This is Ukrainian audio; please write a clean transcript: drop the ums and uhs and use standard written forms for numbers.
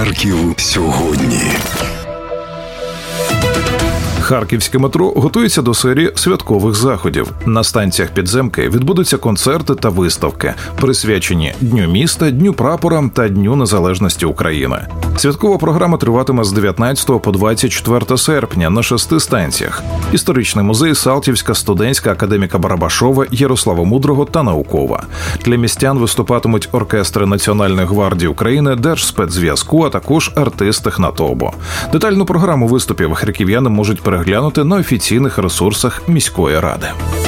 Харків сьогодні. Харківське метро готується до серії святкових заходів. На станціях підземки відбудуться концерти та виставки, присвячені Дню міста, Дню прапора та Дню Незалежності України. Святкова програма триватиме з 19 по 24 серпня на 6 станціях. Історичний музей, Салтівська, Студентська, Академіка Барабашова, Ярослава Мудрого та Наукова. Для містян виступатимуть оркестри Національної гвардії України, Держспецзв'язку, а також артисти ХНАТОБО. Детальну програму виступів харків'яни можуть переглянути на офіційних ресурсах міської ради.